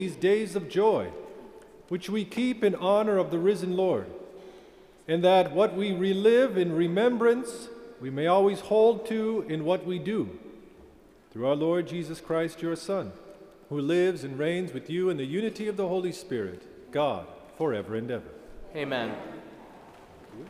these days of joy, which we keep in honor of the risen Lord, and that what we relive in remembrance we may always hold to in what we do. Through our Lord Jesus Christ, your Son, who lives and reigns with you in the unity of the Holy Spirit, God, forever and ever. Amen.